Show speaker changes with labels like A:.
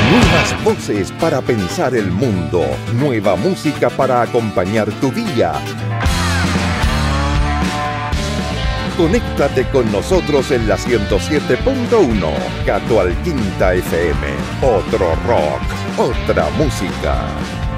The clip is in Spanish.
A: Nuevas voces para pensar el mundo. Nueva música para acompañar tu día. Conéctate con nosotros en la 107.1 Cato Alquinta FM. Otro rock, otra música.